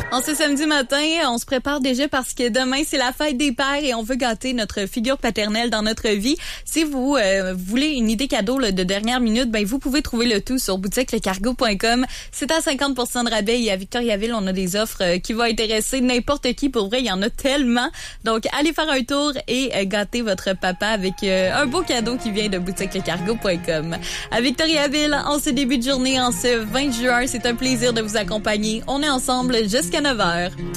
En ce samedi matin, on se prépare déjà parce que demain, c'est la fête des pères et on veut gâter notre figure paternelle dans notre vie. Si vous voulez une idée cadeau là, de dernière minute, ben vous pouvez trouver le tout sur boutiquelecargo.com. C'est à 50% de rabais et à Victoriaville, on a des offres qui vont intéresser n'importe qui. Pour vrai, il y en a tellement. Donc, allez faire un tour et gâter votre papa avec un beau cadeau qui vient de boutiquelecargo.com. À Victoriaville, en ce début de journée, en ce 20 juin, c'est un plaisir de vous accompagner. On est ensemble jusqu'à 9h.